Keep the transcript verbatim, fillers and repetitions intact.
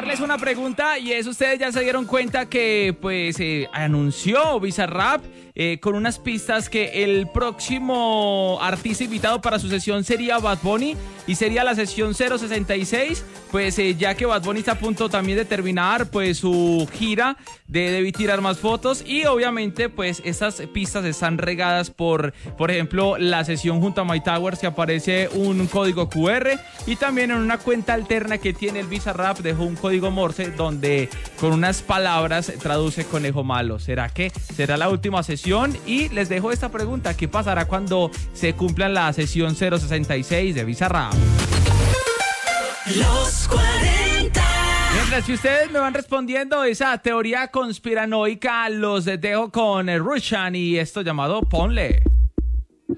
hacerles una pregunta y es, ustedes ya se dieron cuenta que pues eh, anunció Bizarrap eh, con unas pistas que el próximo artista invitado para su sesión sería Bad Bunny y sería la sesión cero sesenta y seis, pues eh, ya que Bad Bunny está a punto también de terminar pues su gira de Debí Tirar Más Fotos y obviamente pues estas pistas están regadas por, por ejemplo, la sesión junto a My Towers, que aparece un código cu erre, y también en una cuenta alterna que tiene el Bizarrap dejó un código Morse donde con unas palabras traduce conejo malo. ¿Será que será la última sesión? Y les dejo esta pregunta: ¿qué pasará cuando se cumpla la sesión cero sesenta y seis de Bizarrap? Los cuarenta. Mientras que ustedes me van respondiendo esa teoría conspiranoica, los dejo con Rushan y esto llamado Ponle.